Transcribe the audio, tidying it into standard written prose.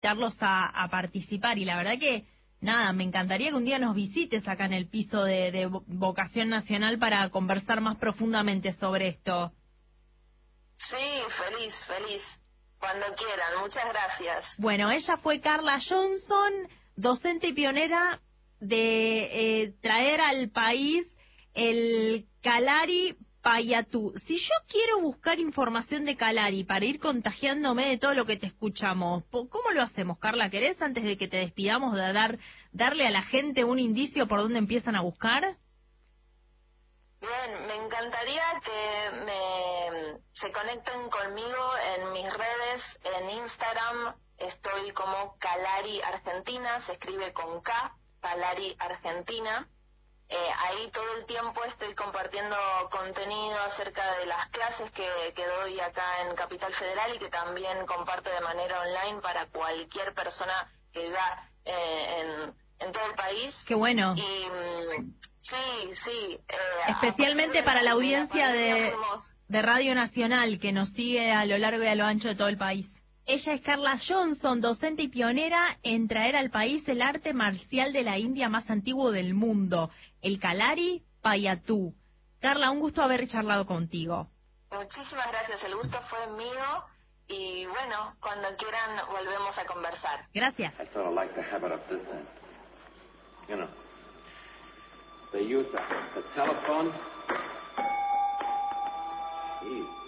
invitarlos a participar. Y la verdad que, nada, me encantaría que un día nos visites acá en el piso de Vocación Nacional para conversar más profundamente sobre esto. Sí, feliz, cuando quieran, muchas gracias. Bueno, ella fue Carla Johnson, docente y pionera de traer al país el Kalari Payatú. Si yo quiero buscar información de Kalari para ir contagiándome de todo lo que te escuchamos, ¿cómo lo hacemos, Carla? ¿Querés, antes de que te despidamos, darle a la gente un indicio por dónde empiezan a buscar? Bien, me encantaría que se conecten conmigo en mis redes, en Instagram estoy como Kalari Argentina, se escribe con K, Kalari Argentina. Ahí todo el tiempo estoy compartiendo contenido acerca de las clases que doy acá en Capital Federal y que también comparto de manera online para cualquier persona que viva en todo el país. Qué bueno. Y sí. Especialmente para la audiencia de Radio Nacional, que nos sigue a lo largo y a lo ancho de todo el país. Ella es Carla Johnson, docente y pionera en traer al país el arte marcial de la India más antiguo del mundo, el Kalari Payatú. Carla, un gusto haber charlado contigo. Muchísimas gracias, el gusto fue mío y bueno, cuando quieran volvemos a conversar. Gracias. They use the telephone. Jeez.